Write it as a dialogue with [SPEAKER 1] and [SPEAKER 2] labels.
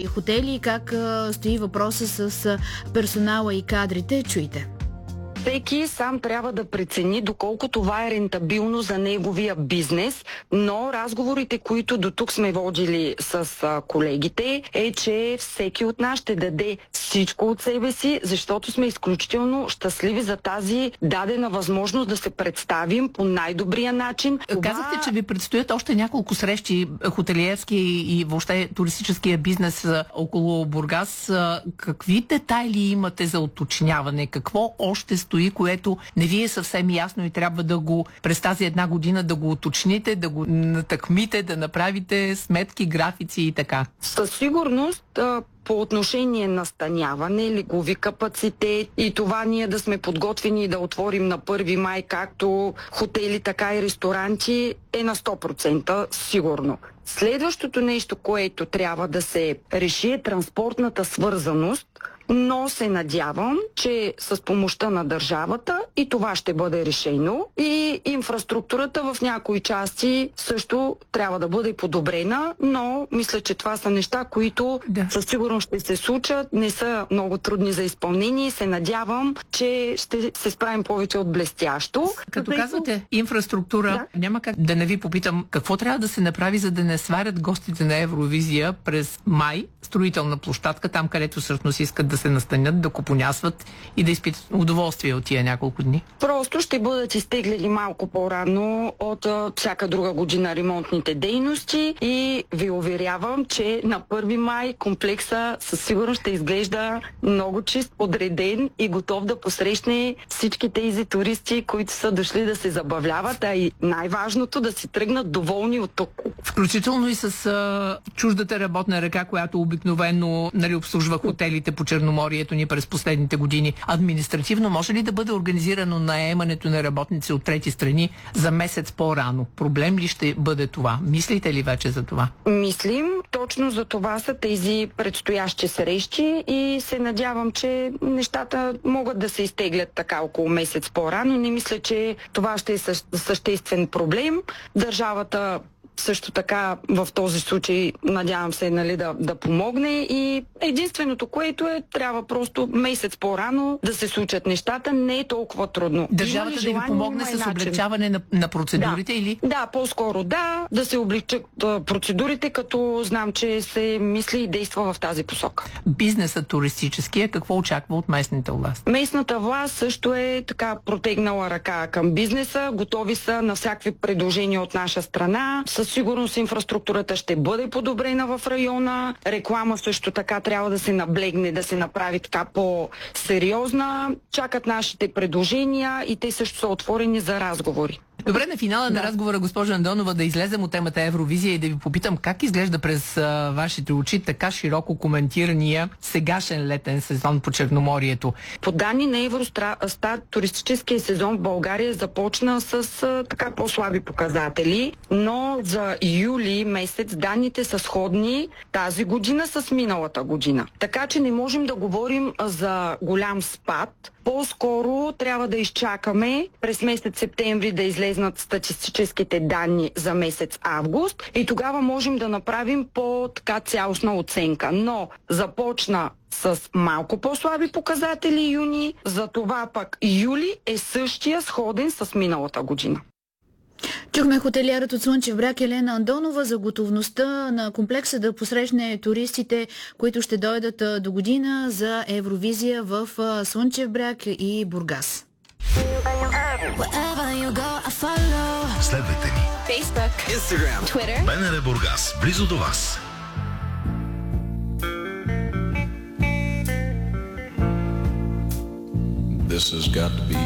[SPEAKER 1] хотели и как стои въпроса с персонала и кадрите. Чуйте.
[SPEAKER 2] Всеки сам трябва да прецени доколко това е рентабилно за неговия бизнес, но разговорите, които до тук сме водили с колегите, е, че всеки от нас ще даде всичко от себе си, защото сме изключително щастливи за тази дадена възможност да се представим по най-добрия начин.
[SPEAKER 3] Казахте, че ви предстоят още няколко срещи, хотелиерски и въобще туристическия бизнес около Бургас. Какви детайли имате за уточняване? Какво още стои, което не ви е съвсем ясно и трябва да го през тази една година да го уточните, да го натъкмите, да направите сметки, графици и така?
[SPEAKER 2] Със сигурност по отношение на настаняване, леглови капацитет и това ние да сме подготвени да отворим на 1 май както хотели, така и ресторанти е на 100% сигурно. Следващото нещо, което трябва да се реши е транспортната свързаност, но се надявам, че с помощта на държавата и това ще бъде решено. И инфраструктурата в някои части също трябва да бъде подобрена, но мисля, че това са неща, които със сигурност ще се случат, не са много трудни за изпълнение и се надявам, че ще се справим повече от блестящо.
[SPEAKER 3] Като казвате инфраструктура, няма как да не ви попитам какво трябва да се направи, за да не сварят гостите на Евровизия през май строителна площадка, там където всъщност искат да се настанят, да купонясват и да изпитат удоволствие от тия няколко дни?
[SPEAKER 2] Просто ще бъдат изтеглили малко по-рано от всяка друга година ремонтните дейности и ви уверявам, че на 1 май комплекса със сигурност ще изглежда много чист, подреден и готов да посрещне всички тези туристи, които са дошли да се забавляват, а и най-важното да си тръгнат доволни от тук.
[SPEAKER 3] Включително и с чуждата работна ръка, която обикновено обслужва хотелите по Черноморието ни през последните години. Административно може ли да бъде организирано наемането на работници от трети страни за месец по-рано? Проблем ли ще бъде това? Мислите ли вече за това?
[SPEAKER 2] Мислим. Точно за това са тези предстоящи срещи и се надявам, че нещата могат да се изтеглят така около месец по-рано. Не мисля, че това ще е съществен проблем. Държавата също така в този случай надявам се да помогне и единственото, което трябва просто месец по-рано да се случат нещата, не е толкова трудно.
[SPEAKER 3] Държавата да ви помогне с облегчаване на процедурите или?
[SPEAKER 2] Да, по-скоро да се облегчат процедурите, като знам, че се мисли и действа в тази посока.
[SPEAKER 3] Бизнесът туристическия какво очаква от местните власти?
[SPEAKER 2] Местната власт също е така протегнала ръка към бизнеса, готови са на всякакви предложения от наша страна. Със сигурност инфраструктурата ще бъде подобрена в района. Реклама също така трябва да се наблегне, да се направи така по-сериозна. Чакат нашите предложения и те също са отворени за разговори.
[SPEAKER 3] Добре, на финала на разговора, госпожа Андонова, да излезем от темата Евровизия и да ви попитам как изглежда през вашите очи така широко коментирания сегашен летен сезон по Черноморието.
[SPEAKER 2] По данни на Евростат, туристическия сезон в България започна с така по-слаби показатели, но за юли месец данните са сходни тази година с миналата година. Така че не можем да говорим за голям спад. По-скоро трябва да изчакаме през месец септември да излезнат статистическите данни за месец август и тогава можем да направим по-така цялостна оценка. Но започна с малко по-слаби показатели юни, затова пък юли е същия сходен с миналата година.
[SPEAKER 1] Чухме хотелиерът от Слънчев бряг Елена Андонова за готовността на комплекса да посрещне туристите, които ще дойдат до година за Евровизия в Слънчев бряг и Бургас.
[SPEAKER 4] Следвайте ни.
[SPEAKER 5] Facebook,
[SPEAKER 4] Instagram,
[SPEAKER 5] Twitter,
[SPEAKER 4] БНР Бургас, близо до вас.
[SPEAKER 6] This has got to be